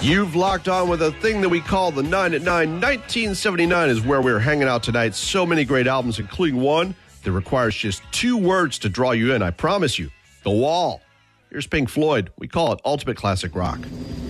You've locked on with a thing that we call the 9 at 9. 1979 is where we're hanging out tonight. So many great albums, including one that requires just 2 words to draw you in. I promise you. The Wall. Here's Pink Floyd. We call it Ultimate Classic Rock.